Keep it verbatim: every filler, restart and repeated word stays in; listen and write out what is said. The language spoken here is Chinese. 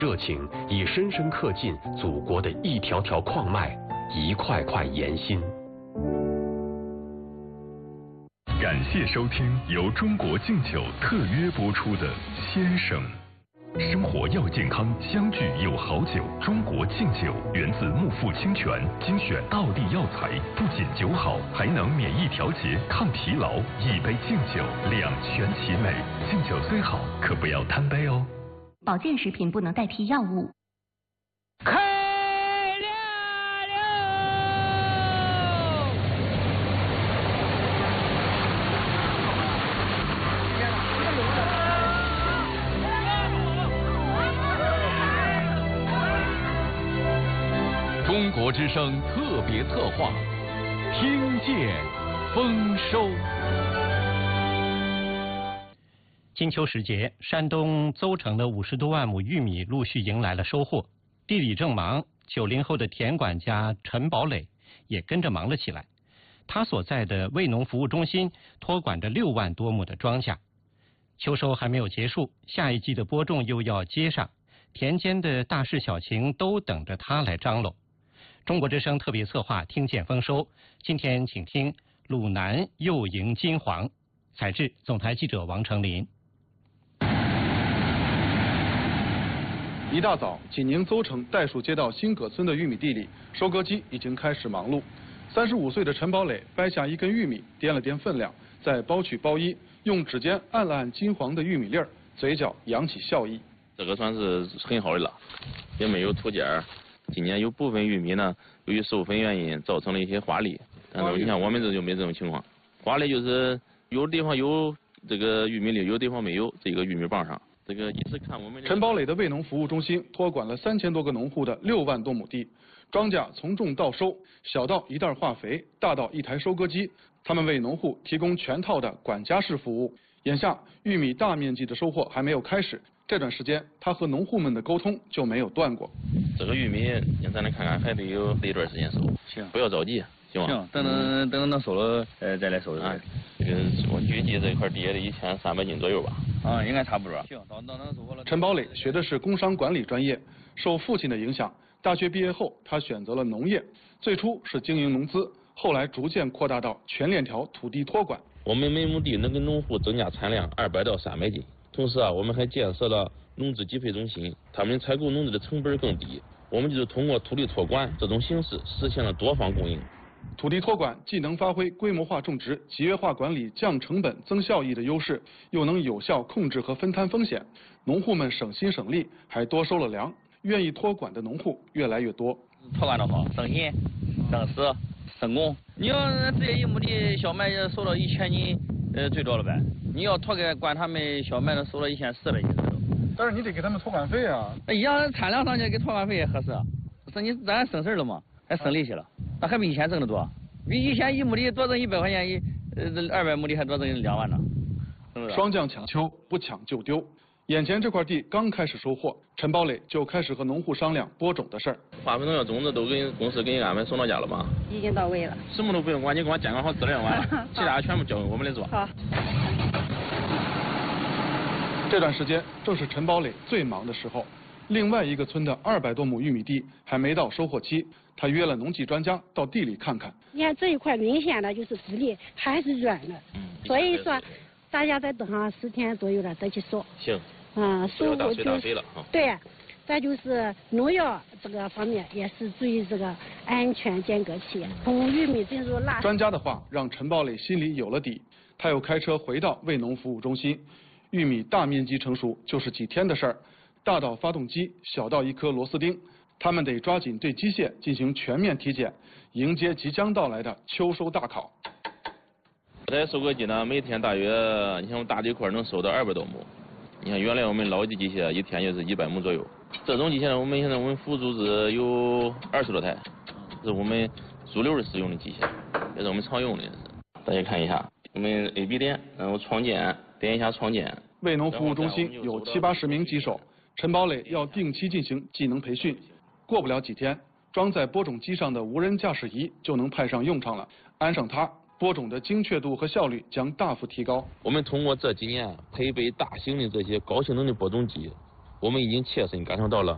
热情已深深刻进祖国的一条条矿脉，一块块岩心。 感谢收听由中国敬酒特约播出的《先生》。生活要健康，相聚有好酒。中国敬酒源自木富清泉，精选道地药材，不仅酒好，还能免疫调节、抗疲劳。一杯敬酒，两全其美。敬酒虽好，可不要贪杯哦。 保健食品不能代替药物。 开亮了！ 中国之声特别策划，听见丰收。 金秋时节，山东邹城的五十多万亩玉米陆续迎来了收获。地里正忙，九零后的田管家陈宝磊也跟着忙了起来。他所在的卫农服务中心托管着六万多亩的庄稼。秋收还没有结束，下一季的播种又要接上，田间的大事小情都等着他来张罗。中国之声特别策划，听见丰收。今天请听鲁南又迎金黄，采制总台记者王成林。 一大早，济宁邹城代数街道新葛村的玉米地里，收割机已经开始忙碌。三十五岁的陈宝磊掰下一根玉米，掂了掂分量，再包取包衣，用指尖按了按金黄的玉米粒儿，嘴角扬起笑意。 这个算是很好的了，也没有土尖。今年有部分玉米呢，由于授粉原因造成了一些花粒，但是你看我们这就没这种情况。花粒就是有地方有这个玉米粒，有地方没有这个玉米棒上。这个一直看我们、这个。 陈宝磊的卫农服务中心托管了三千多个农户的六万多亩地，庄稼从种到收，小到一袋化肥，大到一台收割机，他们为农户提供全套的管家式服务。眼下玉米大面积的收获还没有开始，这段时间他和农户们的沟通就没有断过。 这个玉米，咱来看看，还得有一段时间收， 行， 不要着急，行吗？ 行，等等等等能收了，呃，再来收就可以。 这个我预计这块地也得一千三百斤左右吧。 啊，应该差不多。行，到到能收获了。 陈宝磊学的是工商管理专业，受父亲的影响，大学毕业后他选择了农业，最初是经营农资，后来逐渐扩大到全链条土地托管。 我们每亩地能给农户增加产量二百到三百斤。同时啊，我们还建设了农资集配中心，他们采购农资的成本更低。我们就是通过土地托管这种形式，实现了多方供应。 土地托管既能发挥规模化种植、集约化管理、降成本、增效益的优势，又能有效控制和分摊风险。农户们省心省力，还多收了粮。愿意托管的农户越来越多。 托管的好，省心、省时、省工。你要直接一亩地小麦收到一千斤，呃，最多了呗。你要托给管他们小麦的，收了一千四百斤左右。 但是你得给他们托管费啊。 一样产量上去给托管费也合适，这你咱省事了嘛，还省力气了，那还比以前挣得多，比以前一亩地多挣一百块钱，一呃二百亩地还多挣两万呢。 霜降抢秋，不抢就丢。眼前这块地刚开始收获，陈宝磊就开始和农户商量播种的事儿。 化肥农药种子都给公司给你安排送到家了吗？ 已经到位了。 什么都不用管，你给我监管好质量完了，其他全部交给我们来做。 好。 这段时间正是陈宝磊最忙的时候，另外一个村的二百多亩玉米地还没到收获期，他约了农技专家到地里看看。 你看这一块明显的就是地里还是软的，嗯、所以说大家再等上十天左右了再去收。 行。 嗯，收获就对，再就是农药这个方面也是注意这个安全间隔期。从玉米进入腊。 专家的话让陈宝磊心里有了底，他又开车回到卫农服务中心。玉米大面积成熟就是几天的事儿，大到发动机，小到一颗螺丝钉，他们得抓紧对机械进行全面体检，迎接即将到来的秋收大考。 这台收割机呢，每天大约你像我大的一块能收到二百多亩。你看原来我们老的机械一天就是一百亩左右，这种机械呢，我们现在我们服务组织有二十多台，这是我们主流的使用的机械，也是我们常用的。大家看一下，我们 A B 点，然后创建，点一下创建。 卫农服务中心有七八十名机手，陈宝磊要定期进行技能培训，过不了几天，装在播种机上的无人驾驶仪就能派上用场了，安上它。播种的精确度和效率将大幅提高。 我们通过这几年配备大型的这些高性能的播种机，我们已经切身感受到了